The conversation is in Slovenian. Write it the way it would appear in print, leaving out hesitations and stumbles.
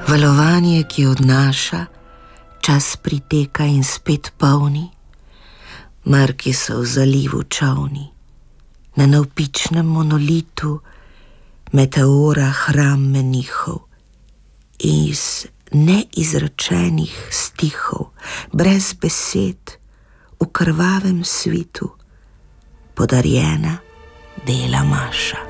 Valovanje, ki odnaša, čas priteka in spet polni, mrki so v zalivu čolni, na navpičnem monolitu meteora hram menihov, iz neizrečenih stihov, brez besed, v krvavem svitu, podarjena Dela Maša.